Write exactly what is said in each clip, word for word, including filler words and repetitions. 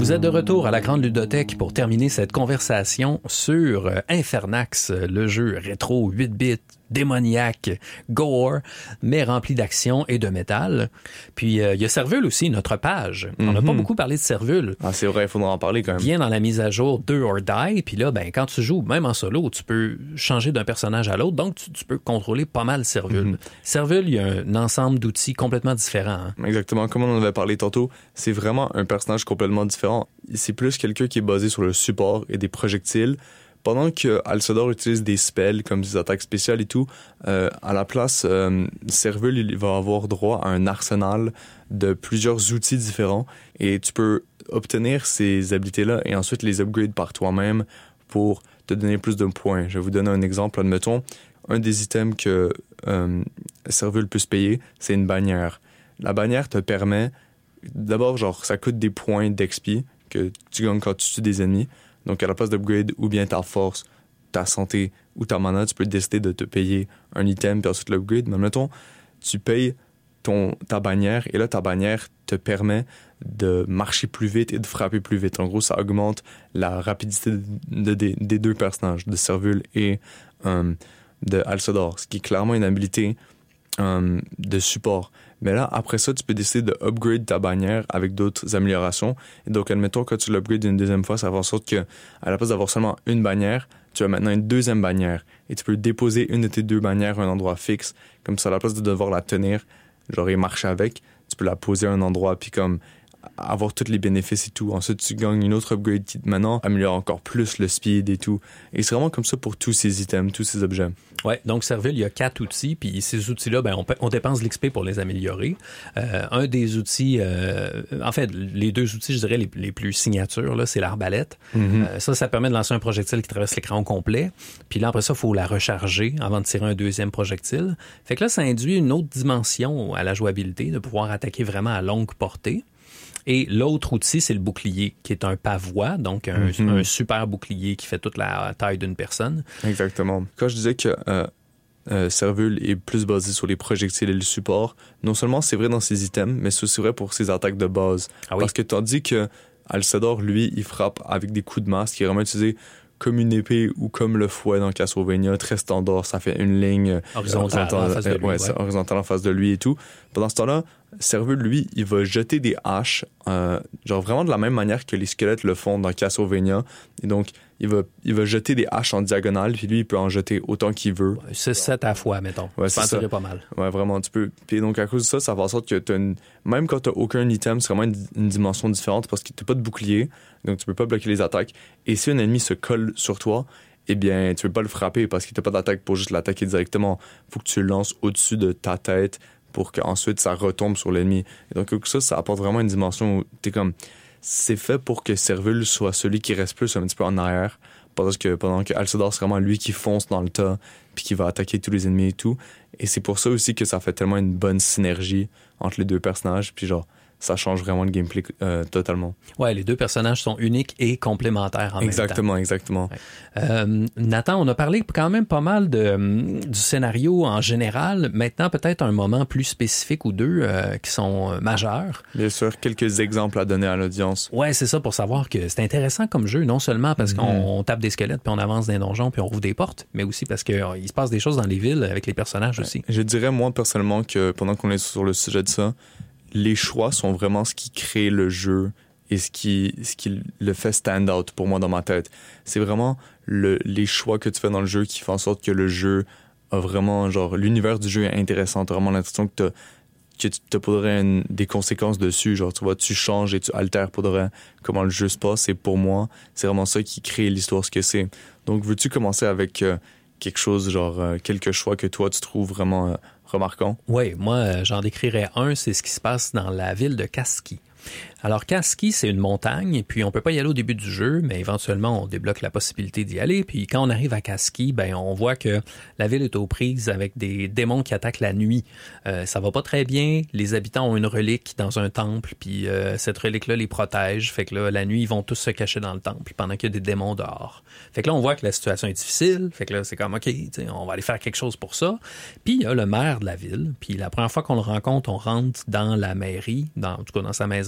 Vous êtes de retour à la Grande Ludothèque pour terminer cette conversation sur Infernax, le jeu rétro huit bits, démoniaque, gore, mais rempli d'action et de métal. Puis, il euh, y a Servule aussi, notre page. On n'a mm-hmm. pas beaucoup parlé de Servule. Ah, c'est vrai, il faudra en parler quand même. Vient dans la mise à jour Do or Die, puis là, ben, quand tu joues, même en solo, tu peux changer d'un personnage à l'autre, donc tu, tu peux contrôler pas mal Servule. Mm-hmm. Servule, il y a un ensemble d'outils complètement différents. Hein. Exactement, comme on en avait parlé tantôt, c'est vraiment un personnage complètement différent. C'est plus quelqu'un qui est basé sur le support et des projectiles. Pendant que Alcedor utilise des spells comme des attaques spéciales et tout, euh, à la place, euh, Servule, il va avoir droit à un arsenal de plusieurs outils différents et tu peux obtenir ces habilités-là et ensuite les upgrade par toi-même pour te donner plus de points. Je vais vous donner un exemple. Admettons, un des items que euh, Servule peut se payer, c'est une bannière. La bannière te permet, d'abord, genre, ça coûte des points d'X P que tu gagnes quand tu tues des ennemis. Donc, à la place d'upgrade ou bien ta force, ta santé ou ta mana, tu peux décider de te payer un item puis ensuite l'upgrade. Mais mettons, tu payes ton, ta bannière et là, ta bannière te permet de marcher plus vite et de frapper plus vite. En gros, ça augmente la rapidité de, de, de, des deux personnages, de Servule et euh, de Alcedor, ce qui est clairement une habilité euh, de support. Mais là, après ça, tu peux décider de upgrade ta bannière avec d'autres améliorations. Et donc, admettons, quand tu l'upgrades une deuxième fois, ça va faire en sorte que, à la place d'avoir seulement une bannière, tu as maintenant une deuxième bannière. Et tu peux déposer une de tes deux bannières à un endroit fixe. Comme ça, à la place de devoir la tenir, genre, et marcher avec, tu peux la poser à un endroit, puis comme, avoir tous les bénéfices et tout. Ensuite, tu gagnes une autre upgrade qui, maintenant, améliore encore plus le speed et tout. Et c'est vraiment comme ça pour tous ces items, tous ces objets. Ouais, donc Servule, il y a quatre outils, puis ces outils-là, ben on, on dépense de l'X P pour les améliorer. Euh, un des outils, euh, en fait, les deux outils, je dirais, les, les plus signatures, là, c'est l'arbalète. Mm-hmm. Euh, ça, ça permet de lancer un projectile qui traverse l'écran au complet. Puis là, après ça, il faut la recharger avant de tirer un deuxième projectile. Fait que là, ça induit une autre dimension à la jouabilité, de pouvoir attaquer vraiment à longue portée. Et l'autre outil, c'est le bouclier, qui est un pavois, donc un, mm-hmm. un super bouclier qui fait toute la taille d'une personne. Exactement. Quand je disais que euh, euh, Servule est plus basé sur les projectiles et le support, non seulement c'est vrai dans ses items, mais c'est aussi vrai pour ses attaques de base. Ah oui? Parce que tandis que Alcedor, lui, il frappe avec des coups de masse qui est vraiment utilisé comme une épée ou comme le fouet dans Castlevania, très standard, ça fait une ligne horizontale, horizontale, en, face de lui, ouais, ouais. horizontale en face de lui et tout. Pendant ce temps-là, Servule, lui, il va jeter des haches, euh, genre vraiment de la même manière que les squelettes le font dans Castlevania. Et donc, il va, il va jeter des haches en diagonale, puis lui, il peut en jeter autant qu'il veut. Ouais, c'est sept à la fois, mettons. Ouais, ça en tirait pas mal. Ouais, vraiment, tu peux. Puis donc, à cause de ça, ça fait en sorte que t'as une... même quand t'as aucun item, c'est vraiment une, une dimension différente parce que t'as pas de bouclier, donc tu peux pas bloquer les attaques. Et si un ennemi se colle sur toi, eh bien, tu peux pas le frapper parce qu'il t'a pas d'attaque pour juste l'attaquer directement. Faut que tu le lances au-dessus de ta tête pour qu'ensuite ça retombe sur l'ennemi. Et donc ça, ça apporte vraiment une dimension où t'es comme... C'est fait pour que Servule soit celui qui reste plus un petit peu en arrière, parce que pendant que Alcedor, c'est vraiment lui qui fonce dans le tas puis qui va attaquer tous les ennemis et tout. Et c'est pour ça aussi que ça fait tellement une bonne synergie entre les deux personnages, puis genre... ça change vraiment le gameplay euh, totalement. Ouais, les deux personnages sont uniques et complémentaires en exactement, même temps. Exactement, exactement. Ouais. Euh, Nathan, on a parlé quand même pas mal de, du scénario en général. Maintenant, peut-être un moment plus spécifique ou deux euh, qui sont majeurs. Bien sûr, quelques exemples à donner à l'audience. Ouais, c'est ça, pour savoir que c'est intéressant comme jeu, non seulement parce mm-hmm. qu'on on tape des squelettes, puis on avance dans les donjons, puis on rouvre des portes, mais aussi parce qu'il euh, se passe des choses dans les villes avec les personnages ouais. aussi. Je dirais, moi, personnellement, que pendant qu'on est sur le sujet de ça, les choix sont vraiment ce qui crée le jeu et ce qui, ce qui le fait stand out pour moi dans ma tête. C'est vraiment le, les choix que tu fais dans le jeu qui font en sorte que le jeu a vraiment, genre, l'univers du jeu est intéressant. T'as vraiment l'impression que t'as, que tu pour de vrai une, des conséquences dessus. Genre, tu vois, tu changes et tu altères pour de vrai comment le jeu se passe. Et pour moi, c'est vraiment ça qui crée l'histoire, ce que c'est. Donc, veux-tu commencer avec euh, quelque chose, genre, euh, quelques choix que toi, tu trouves vraiment euh, remarquants? Oui, moi, euh, j'en décrirais un, c'est ce qui se passe dans la ville de Kasky. Alors, Kasky, c'est une montagne, et puis on peut pas y aller au début du jeu, mais éventuellement, on débloque la possibilité d'y aller. Puis quand on arrive à Kasky, ben on voit que la ville est aux prises avec des démons qui attaquent la nuit. Euh, ça va pas très bien. Les habitants ont une relique dans un temple, puis euh, cette relique-là les protège. Fait que là, la nuit, ils vont tous se cacher dans le temple pendant qu'il y a des démons dehors. Fait que là, on voit que la situation est difficile. Fait que là, c'est comme, OK, on va aller faire quelque chose pour ça. Puis il y a le maire de la ville. Puis la première fois qu'on le rencontre, on rentre dans la mairie, dans, en tout cas dans sa maison.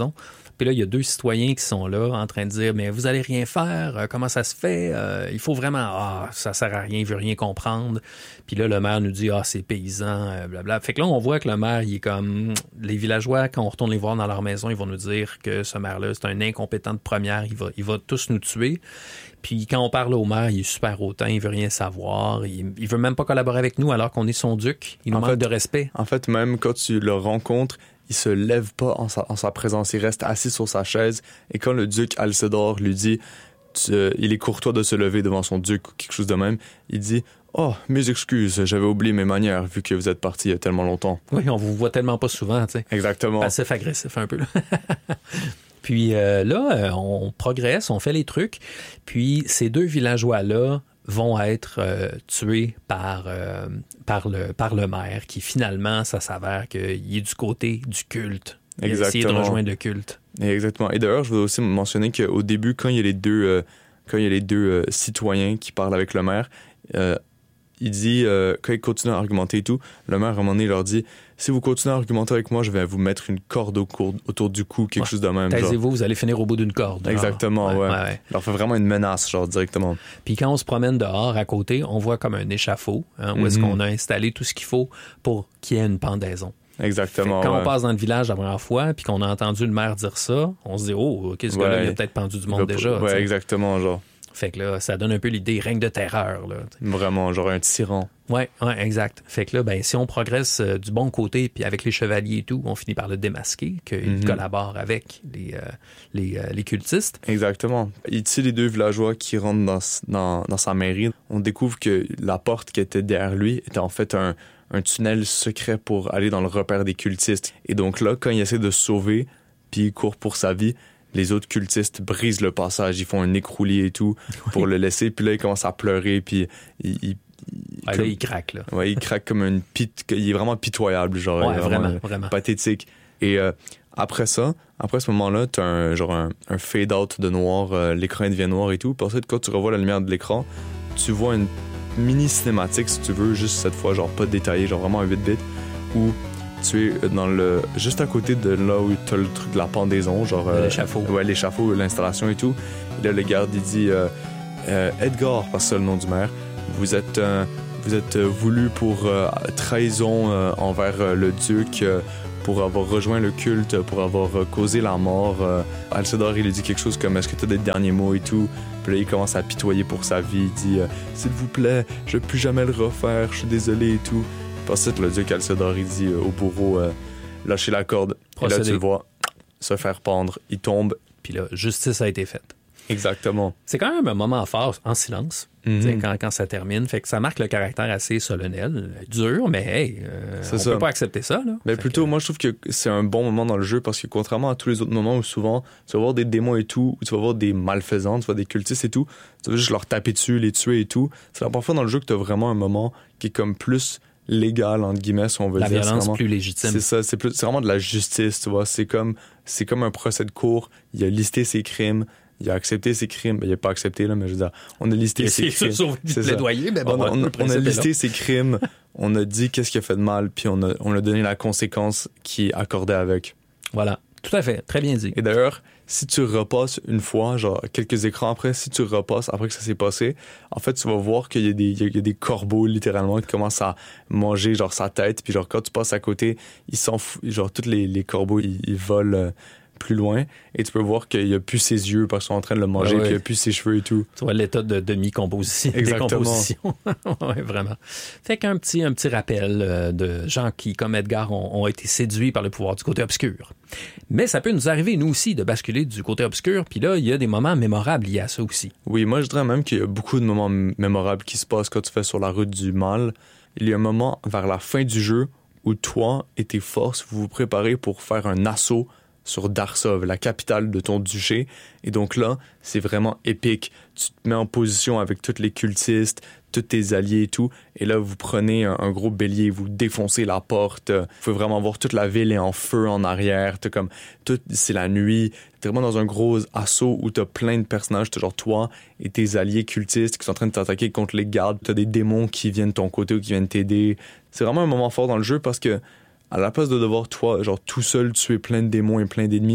maison. Puis là, il y a deux citoyens qui sont là en train de dire « Mais vous allez rien faire? Euh, comment ça se fait? Euh, il faut vraiment... Ah, ça sert à rien, il veut rien comprendre. » Puis là, le maire nous dit « Ah, c'est paysan, euh, blabla. » Fait que là, on voit que le maire, il est comme... Les villageois, quand on retourne les voir dans leur maison, ils vont nous dire que ce maire-là, c'est un incompétent de première, il va, il va tous nous tuer. Puis quand on parle au maire, il est super hautain, il veut rien savoir, il, il veut même pas collaborer avec nous alors qu'on est son duc. Il nous En manque fait, de respect. En fait, même quand tu le rencontres, il se lève pas en sa, en sa présence, il reste assis sur sa chaise. Et quand le duc Alcédore lui dit, tu, euh, il est courtois de se lever devant son duc ou quelque chose de même, il dit « Oh, mes excuses, j'avais oublié mes manières vu que vous êtes parti il y a tellement longtemps. » Oui, on vous voit tellement pas souvent, tu sais. Exactement. Passif-agressif un peu. Puis euh, là, euh, on progresse, on fait les trucs. Puis ces deux villageois-là vont être euh, tués par, euh, par, le, par le maire, qui finalement, ça s'avère qu'il est du côté du culte. Il a essayé de rejoindre le culte. Exactement. Et d'ailleurs, je voudrais aussi mentionner qu'au début, quand il y a les deux, euh, quand il y a les deux euh, citoyens qui parlent avec le maire, euh, il dit, euh, quand il continue à argumenter et tout, le maire, à un moment donné, il leur dit « Si vous continuez à argumenter avec moi, je vais vous mettre une corde au cour- autour du cou, quelque ouais. chose de même. » Taisez-vous, vous allez finir au bout d'une corde. Exactement, ouais, ouais. ouais, ouais. Il leur fait vraiment une menace, genre, directement. Puis quand on se promène dehors, à côté, on voit comme un échafaud, hein, où mm-hmm. est-ce qu'on a installé tout ce qu'il faut pour qu'il y ait une pendaison. Exactement. Quand ouais. on passe dans le village la première fois, puis qu'on a entendu le maire dire ça, on se dit « Oh, qu'est-ce que ouais. là, il a peut-être pendu du monde déjà. » Ouais, t'sais. Exactement, genre. Fait que là, ça donne un peu l'idée règne de terreur. Là, vraiment, genre un tyran. Ouais, ouais, exact. Fait que là, ben, si on progresse euh, du bon côté, puis avec les chevaliers et tout, on finit par le démasquer, qu'il mm-hmm. collabore avec les, euh, les, euh, les cultistes. Exactement. Ici, les deux villageois qui rentrent dans, dans, dans sa mairie, on découvre que la porte qui était derrière lui était en fait un, un tunnel secret pour aller dans le repère des cultistes. Et donc là, quand il essaie de se sauver, puis il court pour sa vie, les autres cultistes brisent le passage, ils font un écroulis et tout pour oui. le laisser, puis là, il commence à pleurer, puis il... il Ah, comme, là, il craque, là. Ouais, il craque comme une pit... Il est vraiment pitoyable, genre. Ouais, vraiment, vraiment, vraiment. Pathétique. Et euh, après ça, après ce moment-là, t'as un, genre un, un fade-out de noir, euh, l'écran devient noir et tout. Puis ensuite, quand tu revois la lumière de l'écran, tu vois une mini-cinématique, si tu veux, juste cette fois, genre pas détaillée, genre vraiment un huit bits, où tu es dans le... juste à côté de là où t'as le truc de la pendaison, genre... Euh, l'échafaud. Ouais, l'échafaud, l'installation et tout. Et là, le garde, il dit euh, euh, Edgar, parce que c'est le nom du maire, vous êtes... Euh, Vous êtes voulu pour euh, trahison euh, envers euh, le duc, euh, pour avoir rejoint le culte, pour avoir euh, causé la mort. Euh, Alcédore, il lui dit quelque chose comme « Est-ce que tu as des derniers mots et tout ?» Puis là, il commence à pitoyer pour sa vie. Il dit euh, « S'il vous plaît, je ne vais plus jamais le refaire, je suis désolé et tout. » Puis ensuite, le duc Alcédore, il dit euh, au bourreau euh, « Lâchez la corde. » Et là, tu le vois se faire pendre. Il tombe. Puis là, justice a été faite. Exactement. C'est quand même un moment fort en silence. Mm-hmm. Quand, quand ça termine, fait que ça marque le caractère assez solennel, dur, mais hey, euh, on ça. peut pas accepter ça. Là. Mais fait plutôt, que... moi je trouve que c'est un bon moment dans le jeu parce que contrairement à tous les autres moments où souvent tu vas voir des démons et tout, où tu vas voir des malfaisants, tu vas voir des cultistes et tout, tu vas juste leur taper dessus, les tuer et tout. C'est la première fois dans le jeu que tu as vraiment un moment qui est comme plus légal, entre guillemets, si on veut la dire. La violence vraiment, plus légitime. C'est ça, c'est, plus, c'est vraiment de la justice, tu vois. C'est comme, c'est comme un procès de cour, il a listé ses crimes. Il a accepté ses crimes. Ben, il n'a pas accepté, là, mais je veux dire, on a listé ses crimes. C'est ça. Plaidoyer, mais bon, on, on, on, on a listé ses crimes, on a dit qu'est-ce qu'il a fait de mal, puis on a, on a donné la conséquence qui accordait avec. Voilà, tout à fait, très bien dit. Et d'ailleurs, si tu repasses une fois, genre quelques écrans après, si tu repasses après que ça s'est passé, en fait, tu vas voir qu'il y a des, il y a des corbeaux, littéralement, qui commencent à manger, genre, sa tête, puis genre, quand tu passes à côté, ils s'en foutent, genre, tous les, les corbeaux, ils, ils volent... Euh, plus loin, et tu peux voir qu'il n'y a plus ses yeux parce qu'ils sont en train de le manger, ah ouais. qu'il n'y a plus ses cheveux et tout. Tu vois l'état de demi-composition. Décomposition. Oui, vraiment. Fait qu'un petit, un petit rappel euh, de gens qui, comme Edgar, ont, ont été séduits par le pouvoir du côté obscur. Mais ça peut nous arriver, nous aussi, de basculer du côté obscur, puis là, il y a des moments mémorables liés à ça aussi. Oui, moi, je dirais même qu'il y a beaucoup de moments mémorables qui se passent quand tu fais sur la route du mal. Il y a un moment vers la fin du jeu où toi et tes forces, vous vous préparez pour faire un assaut sur Darsov, la capitale de ton duché. Et donc là, c'est vraiment épique. Tu te mets en position avec tous les cultistes, tous tes alliés et tout. Et là, vous prenez un, un gros bélier, vous défoncez la porte. Vous pouvez vraiment voir toute la ville est en feu en arrière. T'as comme, tout, c'est la nuit. T'es vraiment dans un gros assaut où t'as plein de personnages. T'as genre toi et tes alliés cultistes qui sont en train de t'attaquer contre les gardes. T'as des démons qui viennent de ton côté ou qui viennent t'aider. C'est vraiment un moment fort dans le jeu parce que à la place de devoir, toi, genre tout seul tuer plein de démons et plein d'ennemis,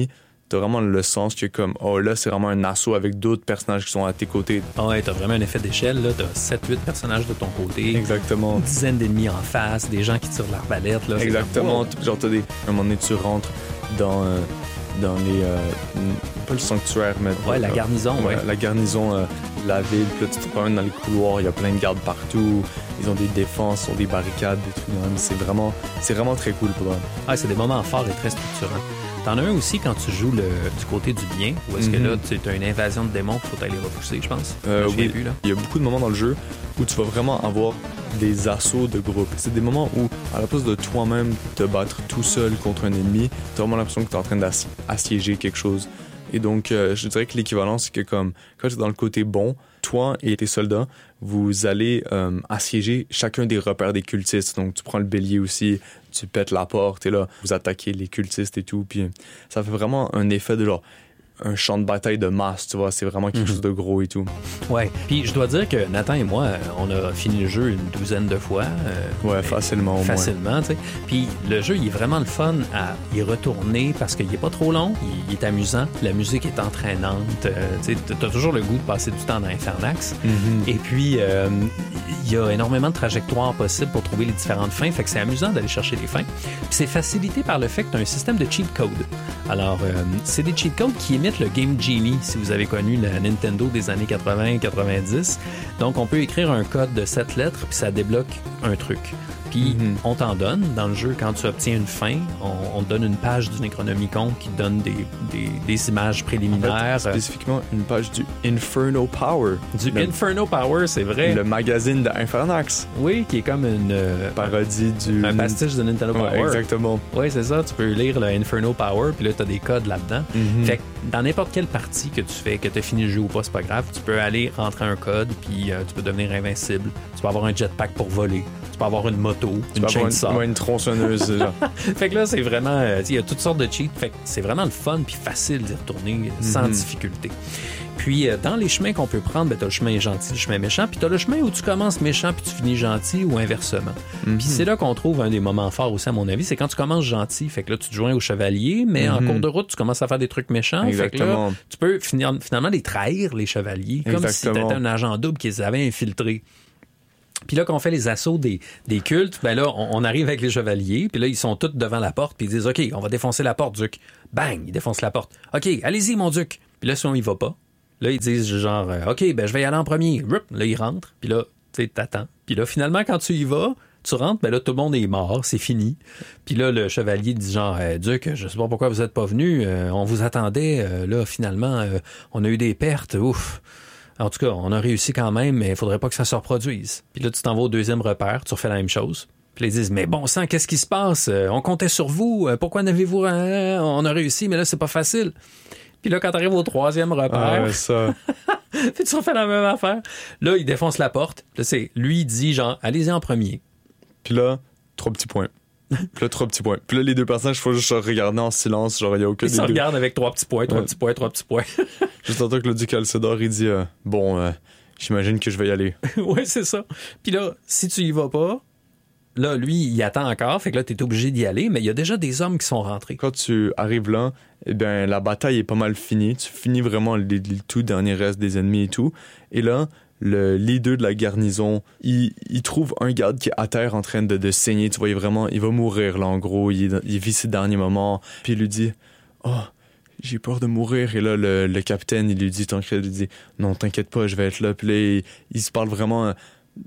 t'as vraiment le sens que comme, oh là, c'est vraiment un assaut avec d'autres personnages qui sont à tes côtés. Ah ouais, t'as vraiment un effet d'échelle, là. T'as sept huit personnages de ton côté. Exactement. Une dizaine d'ennemis en face, des gens qui tirent de l'arbalète, là. Exactement. Comme, oh. Genre, t'as des... À un moment donné, tu rentres dans... Euh, dans les... Euh, pas le sanctuaire, mais... Ouais, euh, la garnison, ouais. ouais. La garnison euh, de la ville. Puis là, tu te promènes dans les couloirs, il y a plein de gardes partout. Ils ont des défenses, ils ont des barricades, des trucs de même. C'est vraiment, c'est vraiment très cool pour eux. Ah, c'est des moments forts et très structurants. T'en as un aussi quand tu joues le, du côté du bien, où est-ce mm-hmm. que là, tu as une invasion de démons qu'il faut aller repousser, je pense. Euh, là, oui, vu, là. Il y a beaucoup de moments dans le jeu où tu vas vraiment avoir des assauts de groupe. C'est des moments où, à la place de toi-même te battre tout seul contre un ennemi, t'as vraiment l'impression que t'es en train d'assiéger quelque chose. Et donc, euh, je dirais que l'équivalent, c'est que comme quand tu es dans le côté bon, toi et tes soldats, vous allez euh, assiéger chacun des repères des cultistes. Donc, tu prends le bélier aussi, tu pètes la porte et là, vous attaquez les cultistes et tout. Puis, ça fait vraiment un effet de genre un champ de bataille de masse, tu vois. C'est vraiment quelque mm-hmm. chose de gros et tout. Ouais. Puis, je dois dire que Nathan et moi, on a fini le jeu une douzaine de fois. Euh, ouais, facilement au Facilement, moins. tu sais. Puis, le jeu, il est vraiment le fun à y retourner parce qu'il est pas trop long, il, il est amusant, la musique est entraînante. Euh, tu sais, t'as toujours le goût de passer du temps dans Infernax. Mm-hmm. Et puis, euh, il y a énormément de trajectoires possibles pour trouver les différentes fins. Fait que c'est amusant d'aller chercher les fins. Puis, c'est facilité par le fait que tu as un système de cheat code. Alors, euh, c'est des cheat codes qui émettent le Game Genie, si vous avez connu la Nintendo des années quatre-vingts quatre-vingt-dix. Donc, on peut écrire un code de sept lettres, puis ça débloque un truc. Puis, mm-hmm. on t'en donne dans le jeu. Quand tu obtiens une fin, on, on te donne une page du Necronomicon qui donne des, des, des images préliminaires. En fait, spécifiquement, une page du Inferno Power. Du le, Inferno Power, c'est vrai. Le magazine d'Infernax. Oui, qui est comme une... Euh, parodie du... Un pastiche de Nintendo ouais, Power. Exactement. Oui, c'est ça. Tu peux lire le Inferno Power, puis là, tu as des codes là-dedans. Mm-hmm. Fait que dans n'importe quelle partie que tu fais, que tu as fini le jeu ou pas, c'est pas grave. Tu peux aller rentrer un code, puis euh, tu peux devenir invincible. Tu peux avoir un jetpack pour voler. Tu peux avoir une moto, tu une chainsaw. Une, une tronçonneuse, genre. Fait que là, c'est vraiment... Il euh, y a toutes sortes de cheats. Fait que c'est vraiment le fun puis facile d'y retourner mm-hmm. sans difficulté. Puis, euh, dans les chemins qu'on peut prendre, ben, t'as le chemin gentil, le chemin méchant, puis t'as le chemin où tu commences méchant puis tu finis gentil ou inversement. Mm-hmm. Puis c'est là qu'on trouve un des moments forts aussi, à mon avis, c'est quand tu commences gentil. Fait que là, tu te joins au chevalier, mais mm-hmm. en cours de route, tu commences à faire des trucs méchants. Exactement. Fait que là, tu peux finir, finalement les trahir, les chevaliers, comme Exactement. Si t'étais un agent double qui les avait infiltrés. Puis là, quand on fait les assauts des, des cultes, ben là, on, on arrive avec les chevaliers, puis là, ils sont tous devant la porte, puis ils disent « OK, on va défoncer la porte, Duc. » Bang! Ils défoncent la porte. « OK, allez-y, mon Duc. » Puis là, si on y va pas, là, ils disent genre « OK, ben je vais y aller en premier. » Là, ils rentrent, puis là, tu sais, t'attends. Puis là, finalement, quand tu y vas, tu rentres, ben là, tout le monde est mort, c'est fini. Puis là, le chevalier dit genre hey, « Duc, je sais pas pourquoi vous êtes pas venu. Euh, on vous attendait. Euh, là, finalement, euh, on a eu des pertes. Ouf! » En tout cas, on a réussi quand même, mais il faudrait pas que ça se reproduise. Puis là, tu t'en vas au deuxième repère, tu refais la même chose. Puis là, ils disent, mais bon sang, qu'est-ce qui se passe? On comptait sur vous. Pourquoi n'avez-vous rien? On a réussi, mais là, c'est pas facile. Puis là, quand t'arrives au troisième repère, ah, ça. puis tu refais la même affaire. Là, il défonce la porte. Là, c'est, lui, il dit genre, allez-y en premier. Puis là, trois petits points. Puis là, trois petits points. Puis là, les deux personnages, il faut juste se regarder en silence. Genre, il n'y a aucun Ils se regardent avec trois petits points, trois ouais. petits points, trois petits points. Juste en temps que le duc Alcédor, il dit euh, bon, euh, j'imagine que je vais y aller. Ouais, c'est ça. Puis là, si tu y vas pas, là, lui, il attend encore. Fait que là, t'es obligé d'y aller. Mais il y a déjà des hommes qui sont rentrés. Quand tu arrives là, eh bien, la bataille est pas mal finie. Tu finis vraiment les, les tout derniers restes des ennemis et tout. Et là, le leader de la garnison, il, il trouve un garde qui est à terre en train de, de saigner. Tu vois, il, vraiment, il va mourir, là, en gros. Il, il vit ses derniers moments. Puis il lui dit « Oh, j'ai peur de mourir. » Et là, le, le capitaine, il lui dit, Tancred, il dit « Non, t'inquiète pas, je vais être là. » Puis là, il, il se parle vraiment... Euh,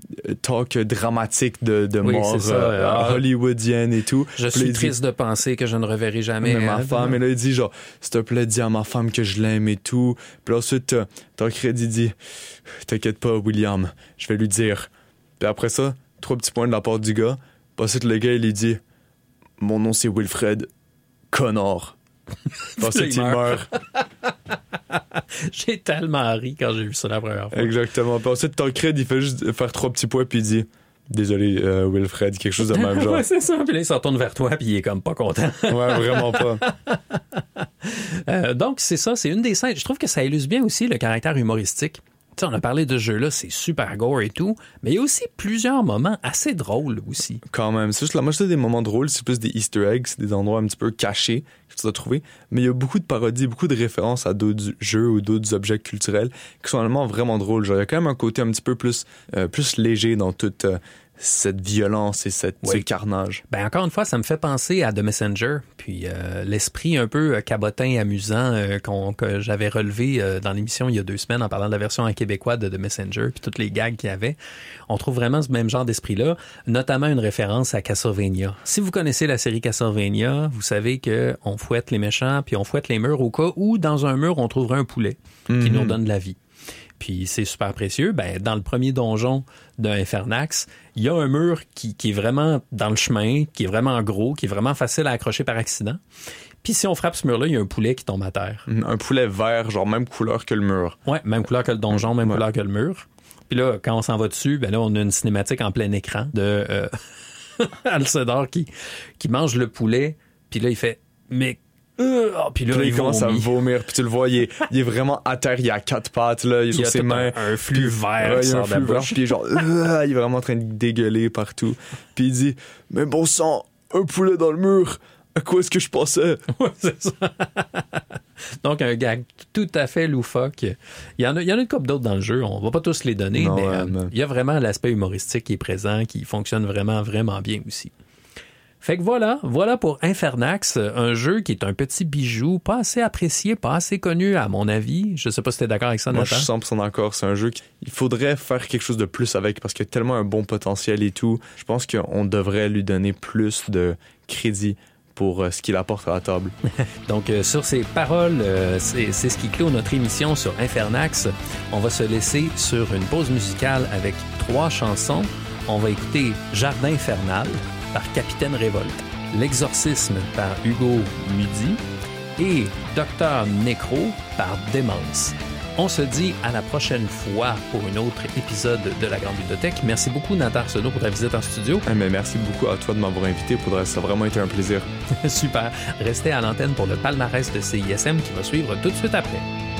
talk dramatique de, de oui, mort ça, euh, ah, hollywoodienne et tout. Je puis suis là, triste dit, de penser que je ne reverrai jamais ma hein, femme. Et là, il dit genre, s'il te plaît, dis à ma femme que je l'aime et tout. Puis là, ensuite, Tancred, il dit, t'inquiète pas, William, je vais lui dire. Puis après ça, trois petits points de la part du gars. Puis ensuite, le gars, il lui dit, mon nom, c'est Wilfred, connard. Puis ensuite, il meurt. J'ai tellement ri quand j'ai vu ça la première fois. Exactement. Puis ensuite, Tancred, il fait juste faire trois petits points, puis il dit désolé, euh, Wilfred, quelque chose de même genre. Ouais, c'est ça. Puis là, il se retourne vers toi, puis il est comme pas content. Ouais, vraiment pas. euh, donc, c'est ça, c'est une des scènes. Je trouve que ça illustre bien aussi le caractère humoristique T'sais, on a parlé de ce jeu-là, c'est super gore et tout, mais il y a aussi plusieurs moments assez drôles aussi. Quand même, c'est juste la moitié des moments drôles, c'est plus des easter eggs, c'est des endroits un petit peu cachés que tu dois trouver, mais il y a beaucoup de parodies, beaucoup de références à d'autres jeux ou d'autres objets culturels qui sont vraiment vraiment drôles. Genre, il y a quand même un côté un petit peu plus, euh, plus léger dans toute... Euh, cette violence et cette, oui. ce carnage. Ben encore une fois, ça me fait penser à The Messenger, puis euh, l'esprit un peu cabotin, amusant euh, qu'on, que j'avais relevé euh, dans l'émission il y a deux semaines en parlant de la version en québécois de The Messenger, puis toutes les gags qu'il y avait. On trouve vraiment ce même genre d'esprit-là, notamment une référence à Castlevania. Si vous connaissez la série Castlevania, vous savez que on fouette les méchants, puis on fouette les murs au cas où, dans un mur, on trouverait un poulet mm-hmm. qui nous donne de la vie. Puis c'est super précieux. Ben, dans le premier donjon d'Infernax, il y a un mur qui, qui est vraiment dans le chemin, qui est vraiment gros, qui est vraiment facile à accrocher par accident. Puis si on frappe ce mur-là, il y a un poulet qui tombe à terre. Un poulet vert, genre même couleur que le mur. Ouais, même couleur que le donjon, même ouais. couleur que le mur. Puis là, quand on s'en va dessus, ben là, on a une cinématique en plein écran de euh, Alcedor qui, qui mange le poulet. Puis là, il fait « Mais... » Euh, oh, puis là, puis là, il, il commence vomit. à vomir, puis tu le vois, il est, il est vraiment à terre, il a quatre pattes, là, il est il sur a ses mains. Un, un flux vert, ouais, il y a un flux vert, bouche. puis il est genre, euh, il est vraiment en train de dégueuler partout. Puis il dit, mais bon sang, un poulet dans le mur, à quoi est-ce que je pensais? Ouais, c'est ça. Donc, un gag tout à fait loufoque. Il y en a, il y en a une couple d'autres dans le jeu, on va pas tous les donner, non, mais, ouais, euh, mais il y a vraiment l'aspect humoristique qui est présent, qui fonctionne vraiment, vraiment bien aussi. Fait que voilà, voilà pour Infernax, un jeu qui est un petit bijou, pas assez apprécié, pas assez connu à mon avis. Je sais pas si t'es d'accord avec ça, Moi, Nathan. je suis cent pour cent d'accord. C'est un jeu qu'il faudrait faire quelque chose de plus avec parce qu'il y a tellement un bon potentiel et tout. Je pense qu'on devrait lui donner plus de crédit pour euh, ce qu'il apporte à la table. Donc, euh, sur ces paroles, euh, c'est, c'est ce qui clôt notre émission sur Infernax. On va se laisser sur une pause musicale avec trois chansons. On va écouter Jardin infernal par Capitaine Révolte, L'Exorcisme par Hugo Mudi et Docteur Nécro par Démence. On se dit à la prochaine fois pour un autre épisode de La Grande Bibliothèque. Merci beaucoup, Nathan Arsenault, pour ta visite en studio. Ah, mais merci beaucoup à toi de m'avoir invité. Pour ça a vraiment été un plaisir. Super. Restez à l'antenne pour le palmarès de C I S M qui va suivre tout de suite après.